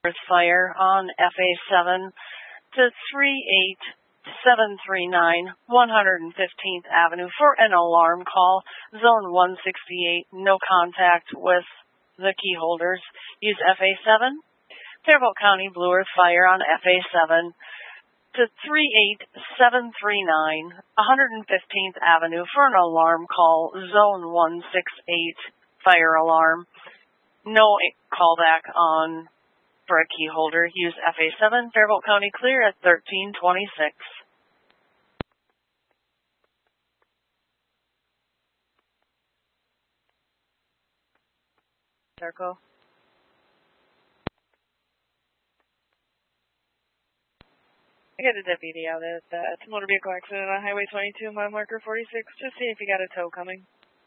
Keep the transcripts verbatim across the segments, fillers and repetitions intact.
Fire on F A seven to three eight seven three nine one hundred fifteenth Avenue for an alarm call. Zone one sixty-eight, no contact with the key holders. Use F A seven. Faribault County Blue Earth Fire on F A seven to three eight seven three nine one hundred fifteenth Avenue for an alarm call. Zone one sixty-eight, fire alarm. No callback on for a key holder. Use F A seven. Faribault County clear at thirteen twenty-six. Circle. I got a deputy out at uh, it's a motor vehicle accident on Highway twenty-two, mile marker forty-six. Just see if you got a tow coming.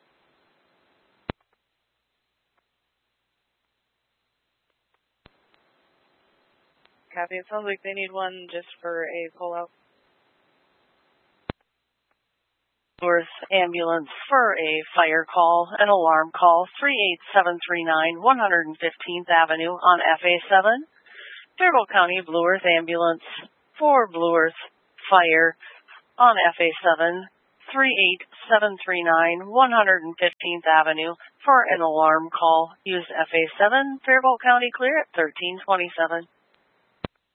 Copy. It sounds like they need one just for a pullout. Worth ambulance for a fire call, an alarm call, three eight seven three nine one hundred fifteenth Avenue on F A seven. Faribault County Blue Earth Ambulance for Blue Earth Fire on F A seven, three eight seven three nine one hundred fifteenth Avenue for an alarm call. Use F A seven. Faribault County clear at thirteen twenty-seven.